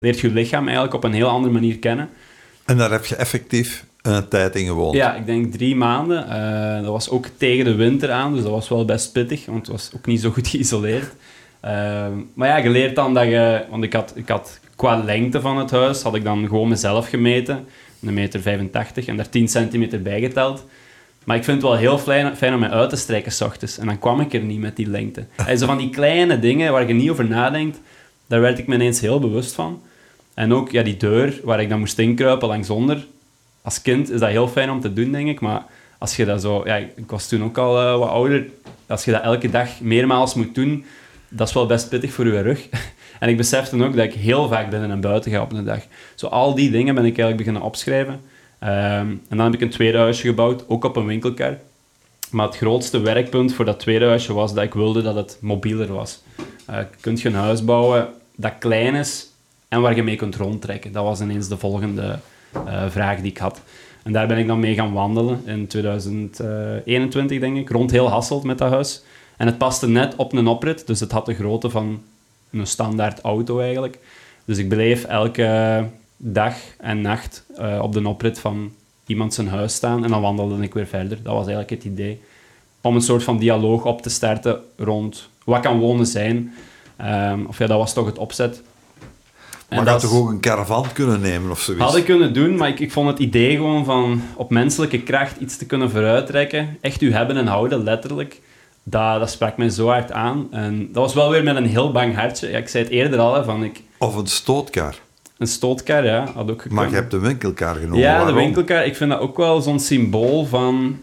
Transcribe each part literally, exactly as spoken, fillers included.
leert je lichaam eigenlijk op een heel andere manier kennen. En daar heb je effectief een tijd in gewoond? Ja, ik denk drie maanden. Uh, dat was ook tegen de winter aan, dus dat was wel best pittig, want het was ook niet zo goed geïsoleerd. Uh, maar ja, je leert dan dat je... Want ik had, ik had qua lengte van het huis, had ik dan gewoon mezelf gemeten, een meter vijfentachtig, en daar tien centimeter bijgeteld. Maar ik vind het wel heel fijn, fijn om mij uit te strijken 's ochtends. En dan kwam ik er niet met die lengte. En zo van die kleine dingen waar je niet over nadenkt, daar werd ik me ineens heel bewust van. En ook ja, die deur waar ik dan moest inkruipen langs onder. Als kind is dat heel fijn om te doen, denk ik. Maar als je dat zo... Ja, ik was toen ook al uh, wat ouder. Als je dat elke dag meermaals moet doen, dat is wel best pittig voor je rug. En ik besefte ook dat ik heel vaak binnen en buiten ga op een dag. Zo al die dingen ben ik eigenlijk beginnen opschrijven. Um, en dan heb ik een tweede huisje gebouwd, ook op een winkelkar. Maar het grootste werkpunt voor dat tweede huisje was dat ik wilde dat het mobieler was. Uh, je kunt je een huis bouwen dat klein is en waar je mee kunt rondtrekken. Dat was ineens de volgende uh, vraag die ik had. En daar ben ik dan mee gaan wandelen in tweeduizend eenentwintig, denk ik. Rond heel Hasselt met dat huis. En het paste net op een oprit, dus het had de grootte van een standaard auto eigenlijk. Dus ik bleef elke dag en nacht uh, op de oprit van iemand zijn huis staan en dan wandelde ik weer verder. Dat was eigenlijk het idee. Om een soort van dialoog op te starten rond wat kan wonen zijn. Um, of ja, dat was toch het opzet. En maar je had toch ook een caravan kunnen nemen of zoiets? Had ik kunnen doen, maar ik, ik vond het idee gewoon van op menselijke kracht iets te kunnen vooruittrekken. Echt u hebben en houden, letterlijk. Dat, dat sprak mij zo hard aan. En dat was wel weer met een heel bang hartje. Ja, ik zei het eerder al, hè, van ik... Of een stootkar. Een stootkar, ja, had ook gekund. Maar je hebt de winkelkar genomen. Ja, waarom? de winkelkar. Ik vind dat ook wel zo'n symbool van...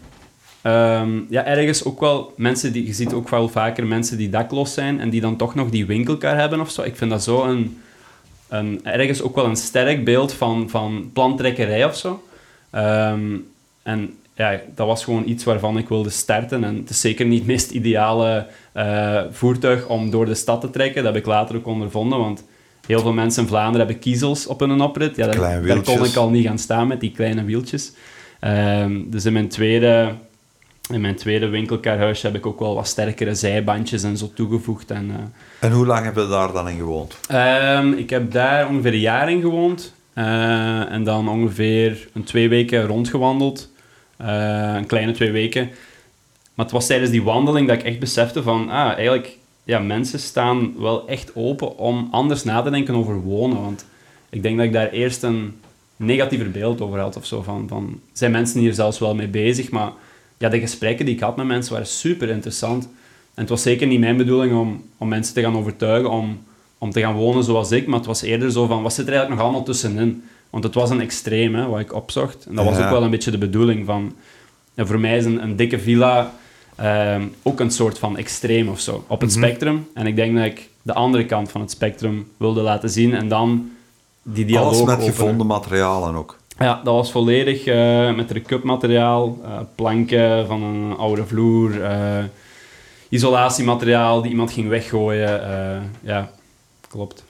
Um, ja, ergens ook wel mensen die... Je ziet ook wel vaker mensen die dakloos zijn en die dan toch nog die winkelkar hebben of zo. Ik vind dat zo een... een ergens ook wel een sterk beeld van, van plantrekkerij of zo. Um, en ja, dat was gewoon iets waarvan ik wilde starten. En het is zeker niet het meest ideale uh, voertuig om door de stad te trekken. Dat heb ik later ook ondervonden, want heel veel mensen in Vlaanderen hebben kiezels op hun oprit. Ja, daar, daar kon ik al niet gaan staan met die kleine wieltjes. Um, dus in mijn tweede... In mijn tweede winkelkarhuisje heb ik ook wel wat sterkere zijbandjes en zo toegevoegd. En, uh, en hoe lang heb je daar dan in gewoond? Um, ik heb daar ongeveer een jaar in gewoond. Uh, en dan ongeveer een twee weken rondgewandeld. Uh, een kleine twee weken. Maar het was tijdens die wandeling dat ik echt besefte van... Ah, eigenlijk, ja, mensen staan wel echt open om anders na te denken over wonen. Want ik denk dat ik daar eerst een negatiever beeld over had of zo. Van, van, zijn mensen hier zelfs wel mee bezig, maar... Ja, de gesprekken die ik had met mensen waren super interessant. En het was zeker niet mijn bedoeling om, om mensen te gaan overtuigen om, om te gaan wonen zoals ik, maar het was eerder zo van, wat zit er eigenlijk nog allemaal tussenin? Want het was een extreem, hè, wat ik opzocht. En dat was ja. ook wel een beetje de bedoeling van... Ja, voor mij is een, een dikke villa uh, ook een soort van extreem of zo, op het mm-hmm. spectrum. En ik denk dat ik de andere kant van het spectrum wilde laten zien en dan die dialoog Alles met openen. gevonden materialen ook. Ja, dat was volledig uh, met recupmateriaal, uh, planken van een oude vloer, uh, isolatiemateriaal die iemand ging weggooien. Uh, ja, klopt.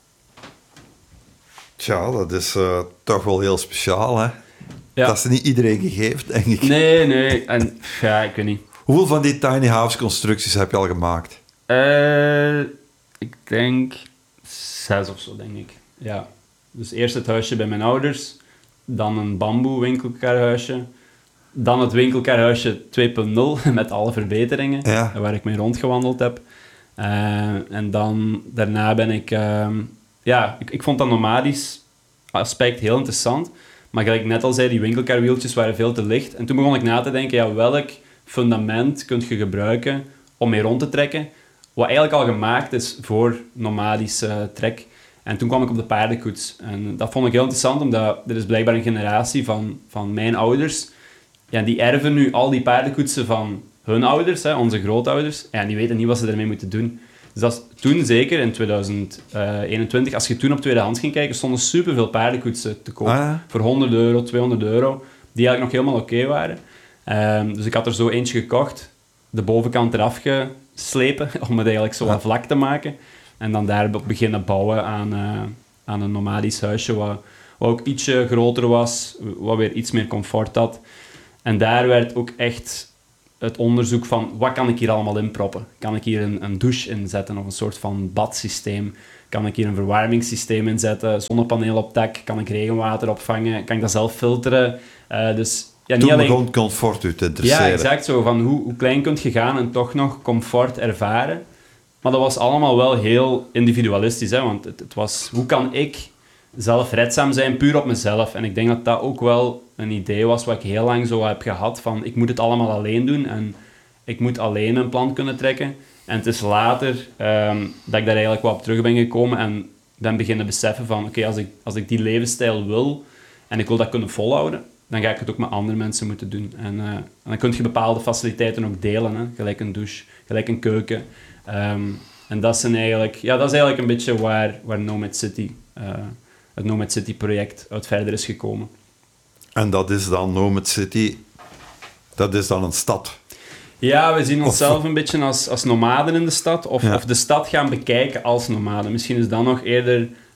Tja, dat is uh, toch wel heel speciaal, hè? Ja. Dat is niet iedereen gegeven, denk ik. Nee, nee. En, ja, ik weet niet. Hoeveel van die tiny house constructies heb je al gemaakt? Uh, ik denk zes of zo, denk ik. Ja. Dus eerst het huisje bij mijn ouders... Dan een bamboe winkelkarhuisje. Dan het winkelkarhuisje twee punt nul met alle verbeteringen. Ja. Waar ik mee rondgewandeld heb. Uh, en dan daarna ben ik... Uh, ja, ik, ik vond dat nomadisch aspect heel interessant. Maar gelijk ik net al zei, die winkelkarwieltjes waren veel te licht. En toen begon ik na te denken, ja, welk fundament kun je gebruiken om mee rond te trekken? Wat eigenlijk al gemaakt is voor nomadische trek. En toen kwam ik op de paardenkoets. En dat vond ik heel interessant, omdat er is blijkbaar een generatie van, van mijn ouders. Ja, die erven nu al die paardenkoetsen van hun ouders, hè, onze grootouders. En die weten niet wat ze ermee moeten doen. Dus dat is toen zeker, in tweeduizend eenentwintig, als je toen op tweedehands ging kijken, stonden superveel paardenkoetsen te koop. Ah, ja. Voor honderd euro, tweehonderd euro. Die eigenlijk nog helemaal oké okay waren. Um, dus ik had er zo eentje gekocht. De bovenkant eraf geslepen, om het eigenlijk zo ja. vlak te maken. En dan daar beginnen bouwen aan, uh, aan een nomadisch huisje, wat, wat ook ietsje groter was, wat weer iets meer comfort had. En daar werd ook echt het onderzoek van wat kan ik hier allemaal inproppen? Kan ik hier een, een douche inzetten of een soort van badsysteem? Kan ik hier een verwarmingssysteem inzetten? Zonnepaneel op dak? Kan ik regenwater opvangen? Kan ik dat zelf filteren? Uh, dus, ja, niet Toen alleen... begon comfort u te interesseren. Ja, exact zo. Van hoe, hoe klein kunt je gaan en toch nog comfort ervaren? Maar dat was allemaal wel heel individualistisch. Hè? Want het, het was, hoe kan ik zelfredzaam zijn, puur op mezelf? En ik denk dat dat ook wel een idee was wat ik heel lang zo heb gehad. Van, ik moet het allemaal alleen doen en ik moet alleen een plan kunnen trekken. En het is later um, dat ik daar eigenlijk wel op terug ben gekomen en ben beginnen beseffen van, oké, okay, als ik, als ik die levensstijl wil en ik wil dat kunnen volhouden, dan ga ik het ook met andere mensen moeten doen. En, uh, en dan kun je bepaalde faciliteiten ook delen, hè? Gelijk een douche, gelijk een keuken. Um, en dat, zijn eigenlijk, ja, dat is eigenlijk een beetje waar, waar Nomad City, uh, het Nomad City project uit verder is gekomen. En dat is dan Nomad City, dat is dan een stad? Ja, we zien onszelf of... een beetje als, als nomaden in de stad, of, ja. of de stad gaan bekijken als nomaden. Misschien is dat nog eerder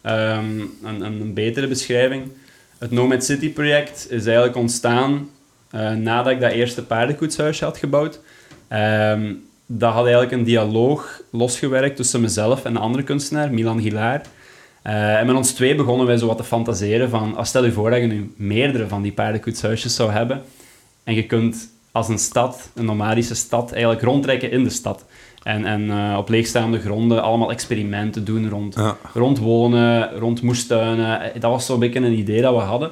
um, een, een betere beschrijving. Het Nomad City project is eigenlijk ontstaan uh, nadat ik dat eerste paardenkoetshuisje had gebouwd. Um, dat had eigenlijk een dialoog losgewerkt tussen mezelf en een andere kunstenaar, Milan Gilaar. Uh, en met ons twee begonnen wij zo wat te fantaseren van, als stel je voor dat je nu meerdere van die paardenkoetshuisjes zou hebben en je kunt als een stad, een nomadische stad, eigenlijk rondtrekken in de stad. En, en uh, op leegstaande gronden allemaal experimenten doen rond, ja. rond wonen, rond moestuinen. Dat was zo'n beetje een idee dat we hadden.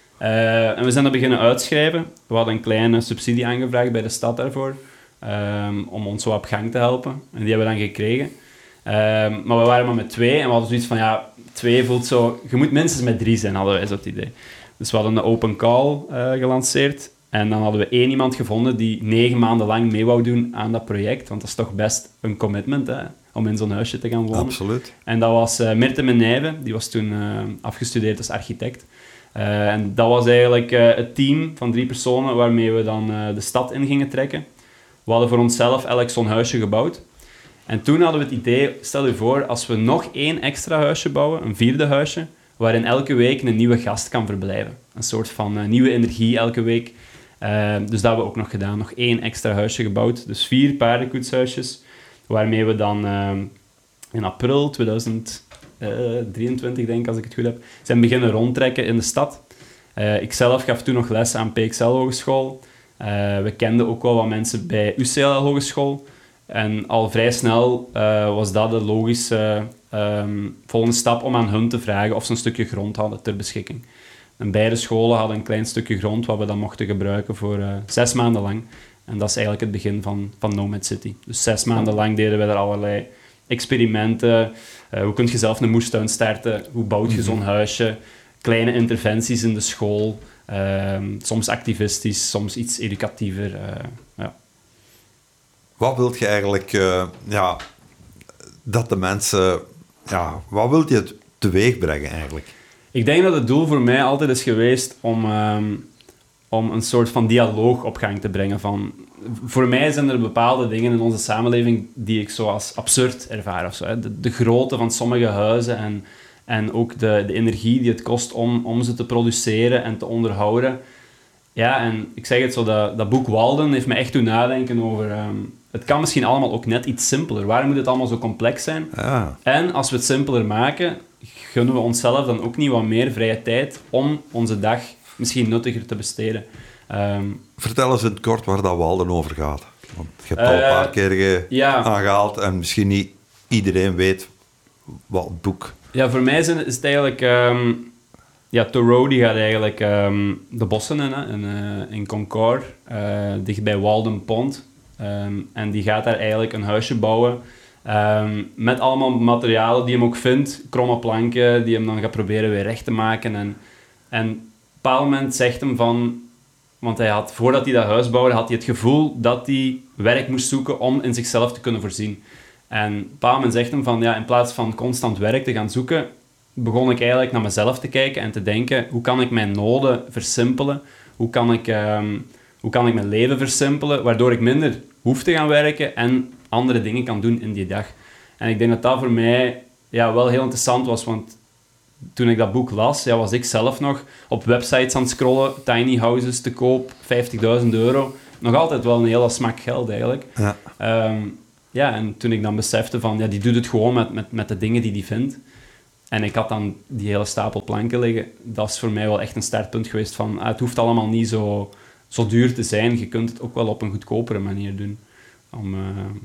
Uh, en we zijn dat beginnen uitschrijven. We hadden een kleine subsidie aangevraagd bij de stad daarvoor, um, om ons zo op gang te helpen. En die hebben we dan gekregen. Um, maar we waren maar met twee en we hadden zoiets van, ja, twee voelt zo... Je moet minstens met drie zijn, hadden wij zo het idee. Dus we hadden een open call uh, gelanceerd. En dan hadden we één iemand gevonden die negen maanden lang mee wou doen aan dat project. Want dat is toch best een commitment, hè, om in zo'n huisje te gaan wonen. Absoluut. En dat was uh, Mirte Menijven, die was toen uh, afgestudeerd als architect. Uh, en dat was eigenlijk uh, het team van drie personen waarmee we dan uh, de stad in gingen trekken. We hadden voor onszelf elk zo'n huisje gebouwd. En toen hadden we het idee, stel je voor, als we nog één extra huisje bouwen, een vierde huisje, waarin elke week een nieuwe gast kan verblijven. Een soort van uh, nieuwe energie elke week. Uh, dus dat hebben we ook nog gedaan. Nog één extra huisje gebouwd. Dus vier paardenkoetshuisjes. Waarmee we dan uh, in april tweeduizend drieëntwintig, denk ik, als ik het goed heb, zijn beginnen rondtrekken in de stad. Uh, ik zelf gaf toen nog les aan P X L Hogeschool. Uh, we kenden ook wel wat mensen bij U C L Hogeschool. En al vrij snel uh, was dat de logische um, volgende stap om aan hun te vragen of ze een stukje grond hadden ter beschikking. En beide scholen hadden een klein stukje grond wat we dan mochten gebruiken voor uh, zes maanden lang. En dat is eigenlijk het begin van, van Nomad City. Dus zes maanden lang deden we er allerlei experimenten. Uh, hoe kun je zelf een moestuin starten? Hoe bouw je zo'n huisje? Kleine interventies in de school. Uh, soms activistisch, soms iets educatiever. Uh, ja. Wat wil je eigenlijk... Uh, ja, dat de mensen... Ja, wat wil je teweeg brengen eigenlijk? Ik denk dat het doel voor mij altijd is geweest om, um, om een soort van dialoog op gang te brengen. Van, voor mij zijn er bepaalde dingen in onze samenleving die ik zo als absurd ervaar. Of zo, hè. De, de grootte van sommige huizen en, en ook de, de energie die het kost om, om ze te produceren en te onderhouden. Ja, en ik zeg het zo, dat, dat boek Walden heeft me echt doen nadenken over... Um, het kan misschien allemaal ook net iets simpeler. Waarom moet het allemaal zo complex zijn? Ja. En als we het simpeler maken, gunnen we onszelf dan ook niet wat meer vrije tijd om onze dag misschien nuttiger te besteden. Um, Vertel eens in het kort waar dat Walden over gaat. Want je hebt het uh, al een paar keer ge- ja. aangehaald en misschien niet iedereen weet wat het boek... Ja, voor mij is het eigenlijk... Um, ja, Thoreau die gaat eigenlijk um, de bossen in, hè, in, uh, in Concord, uh, dicht bij Walden Pond. Um, en die gaat daar eigenlijk een huisje bouwen um, met allemaal materialen die hem ook vindt, kromme planken, die hem dan gaat proberen weer recht te maken. En, en op een bepaald moment zegt hem van... Want hij had, voordat hij dat huis bouwde, had hij het gevoel dat hij werk moest zoeken om in zichzelf te kunnen voorzien. En op een bepaald moment zegt hem van, ja, in plaats van constant werk te gaan zoeken, begon ik eigenlijk naar mezelf te kijken en te denken, hoe kan ik mijn noden versimpelen? Hoe kan ik, um, hoe kan ik mijn leven versimpelen, waardoor ik minder hoef te gaan werken en andere dingen kan doen in die dag. En ik denk dat dat voor mij ja, wel heel interessant was, want toen ik dat boek las, ja, was ik zelf nog op websites aan het scrollen, tiny houses te koop, vijftigduizend euro. nog altijd wel een hele smak geld eigenlijk. Ja. Um, ja, en toen ik dan besefte van, ja, die doet het gewoon met, met, met de dingen die die vindt. En ik had dan die hele stapel planken liggen. Dat is voor mij wel echt een startpunt geweest van, ah, het hoeft allemaal niet zo, zo duur te zijn. Je kunt het ook wel op een goedkopere manier doen. Om, uh,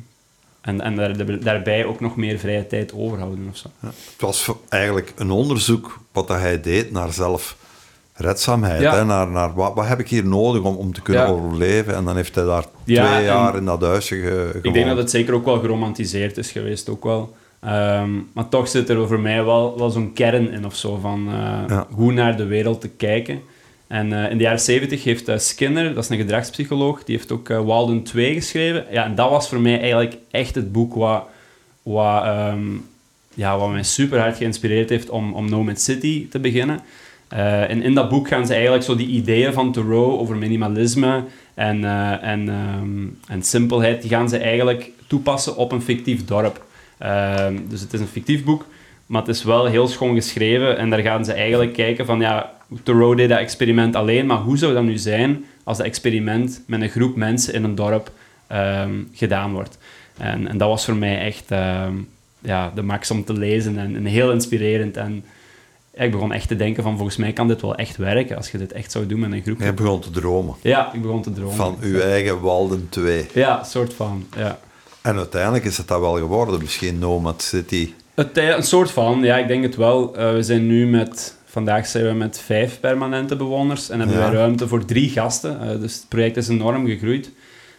en en daar, daarbij ook nog meer vrije tijd overhouden of zo. Ja, het was eigenlijk een onderzoek wat dat hij deed naar zelfredzaamheid. Ja. Hè? Naar, naar wat, wat heb ik hier nodig om, om te kunnen Ja. overleven? En dan heeft hij daar Ja, twee jaar en in dat huisje ge, gewoond. Ik denk dat het zeker ook wel geromantiseerd is geweest, ook wel. Um, maar toch zit er voor mij wel, wel zo'n kern in of zo, van uh, Ja. hoe naar de wereld te kijken. En uh, in de jaren zeventig heeft uh, Skinner, dat is een gedragspsycholoog, die heeft ook uh, Walden twee geschreven. Ja, en dat was voor mij eigenlijk echt het boek wat, wat, um, ja, wat mij super hard geïnspireerd heeft om, om Nomad City te beginnen. Uh, en in dat boek gaan ze eigenlijk zo die ideeën van Thoreau over minimalisme en, uh, en, um, en simpelheid, die gaan ze eigenlijk toepassen op een fictief dorp. Uh, dus het is een fictief boek, maar het is wel heel schoon geschreven en daar gaan ze eigenlijk kijken van, ja, Thoreau deed dat experiment alleen, maar hoe zou dat nu zijn als dat experiment met een groep mensen in een dorp um, gedaan wordt? En, en dat was voor mij echt um, ja, de max om te lezen en, en heel inspirerend. En ik begon echt te denken van, volgens mij kan dit wel echt werken als je dit echt zou doen met een groep. Je begon te dromen. Ja, ik begon te dromen. Van uw eigen Walden twee. Ja, soort van, ja. En uiteindelijk is het dat wel geworden, misschien Nomad City. Het, een soort van, ja, ik denk het wel. Uh, we zijn nu met, vandaag zijn we met vijf permanente bewoners en hebben Ja. wij ruimte voor drie gasten. Uh, dus het project is enorm gegroeid.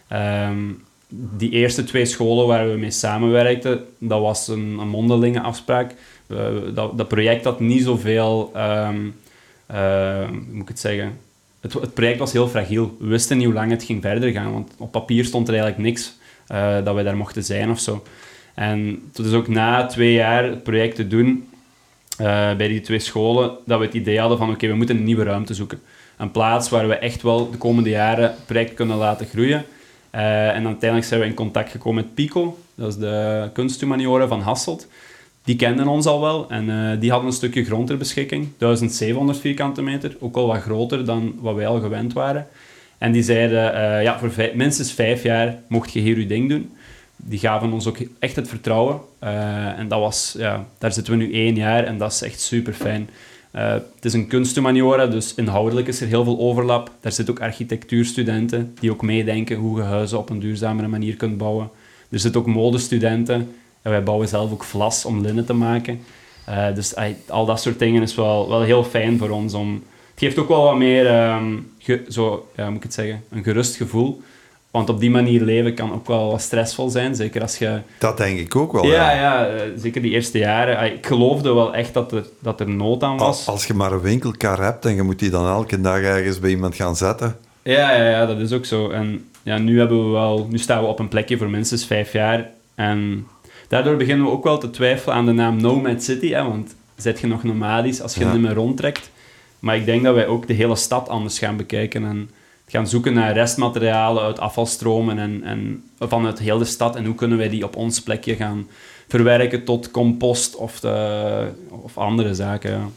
Um, die eerste twee scholen waar we mee samenwerkten, dat was een, een mondelinge afspraak. Uh, dat, dat project had niet zoveel, um, uh, hoe moet ik het zeggen... Het, het project was heel fragiel. We wisten niet hoe lang het ging verder gaan, want op papier stond er eigenlijk niks uh, dat wij daar mochten zijn of zo. En het is ook na twee jaar het project te doen, uh, bij die twee scholen, dat we het idee hadden van, oké, okay, we moeten een nieuwe ruimte zoeken. Een plaats waar we echt wel de komende jaren het project kunnen laten groeien. Uh, en uiteindelijk zijn we in contact gekomen met Pico, dat is de kunsthumaniora van Hasselt. Die kenden ons al wel en uh, die hadden een stukje grond ter beschikking, duizend zevenhonderd vierkante meter, ook al wat groter dan wat wij al gewend waren. En die zeiden, uh, ja, voor vijf, minstens vijf jaar mocht je hier je ding doen. Die gaven ons ook echt het vertrouwen. Uh, en dat was, ja, daar zitten we nu één jaar en dat is echt super fijn. Uh, het is een kunsthumaniora, dus inhoudelijk is er heel veel overlap. Daar zitten ook architectuurstudenten die ook meedenken hoe je huizen op een duurzamere manier kunt bouwen. Er zitten ook modestudenten. En wij bouwen zelf ook vlas om linnen te maken. Uh, dus uh, al dat soort dingen is wel, wel heel fijn voor ons. Om, het geeft ook wel wat meer, um, ge, zo, ja, moet ik het zeggen, een gerust gevoel. Want op die manier leven kan ook wel wat stressvol zijn. Zeker als je... Dat denk ik ook wel, Ja, ja. ja, uh, zeker die eerste jaren. Uh, ik geloofde wel echt dat er, dat er nood aan was. Als, als je maar een winkelkar hebt en je moet die dan elke dag ergens bij iemand gaan zetten. Ja, ja, ja, dat is ook zo. En ja, nu, hebben we wel, nu staan we op een plekje voor minstens vijf jaar. En daardoor beginnen we ook wel te twijfelen aan de naam Nomad City. Hè, want zet je nog nomadisch als je Ja. niet meer rondtrekt. Maar ik denk dat wij ook de hele stad anders gaan bekijken. En gaan zoeken naar restmaterialen uit afvalstromen en, en vanuit heel de stad. En hoe kunnen wij die op ons plekje gaan verwerken tot compost of, de, of andere zaken. Ja.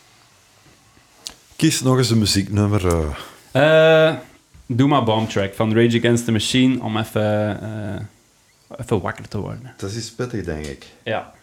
Kies nog eens een muzieknummer. Uh. Uh, doe maar Bomb Track van Rage Against the Machine om even, uh, even wakker te worden. Dat is pittig, denk ik. Ja.